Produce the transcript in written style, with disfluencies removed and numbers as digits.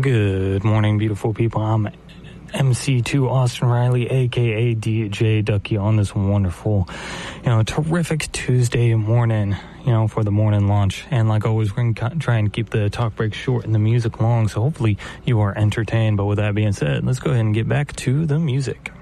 Good morning, beautiful people. I'm MC2 Austin Riley, a.k.a. DJ Ducky, on this wonderful, terrific Tuesday morning, for the morning launch. And like always, we're going to try and keep the talk break short and the music long, so hopefully you are entertained. But with that being said, let's go ahead and get back to the music.